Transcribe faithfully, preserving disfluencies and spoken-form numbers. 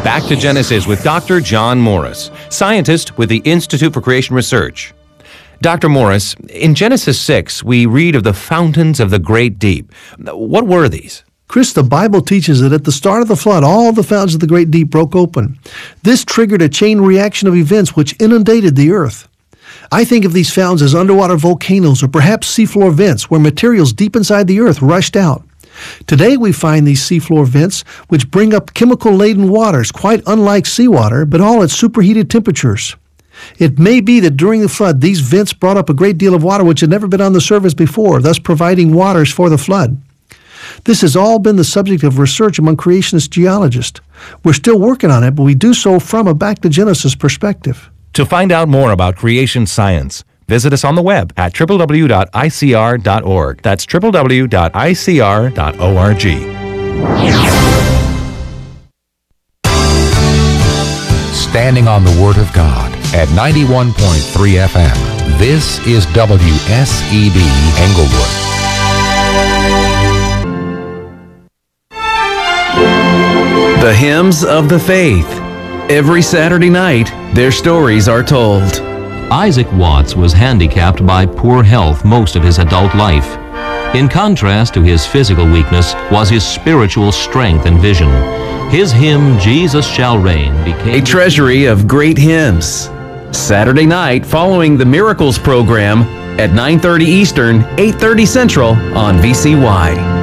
Back to Genesis with Doctor John Morris, scientist with the Institute for Creation Research. Doctor Morris, in Genesis six, we read of the fountains of the great deep. What were these? Chris, the Bible teaches that at the start of the flood, all the fountains of the great deep broke open. This triggered a chain reaction of events which inundated the earth. I think of these fountains as underwater volcanoes or perhaps seafloor vents where materials deep inside the earth rushed out. Today we find these seafloor vents which bring up chemical-laden waters, quite unlike seawater, but all at superheated temperatures. It may be that during the flood, these vents brought up a great deal of water which had never been on the surface before, thus providing waters for the flood. This has all been the subject of research among creationist geologists. We're still working on it, but we do so from a back to Genesis perspective. To find out more about creation science, visit us on the web at w w w dot i c r dot org. That's w w w dot i c r dot org. Standing on the Word of God at ninety-one point three F M. This is W S E D Englewood. The Hymns of the Faith. Every Saturday night, their stories are told. Isaac Watts was handicapped by poor health most of his adult life. In contrast to his physical weakness was his spiritual strength and vision. His hymn, Jesus Shall Reign, became a treasury of great hymns. Saturday night following the Miracles program at nine thirty Eastern, eight thirty Central on V C Y.